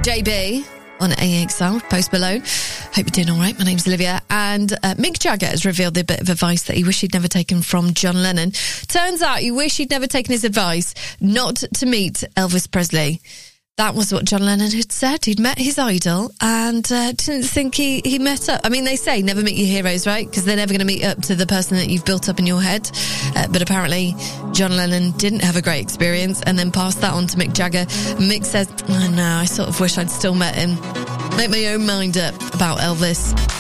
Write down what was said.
JB on AXL, Post Malone. Hope you're doing all right. My name's Olivia. And Mick Jagger has revealed a bit of advice that he wished he'd never taken from John Lennon. Turns out he wished he'd never taken his advice not to meet Elvis Presley. That was what John Lennon had said. He'd met his idol and didn't think he met up. I mean, they say never meet your heroes, right? Because they're never going to meet up to the person that you've built up in your head. But apparently, John Lennon didn't have a great experience and then passed that on to Mick Jagger. Mick says, oh, no, I sort of wish I'd still met him. Make my own mind up about Elvis.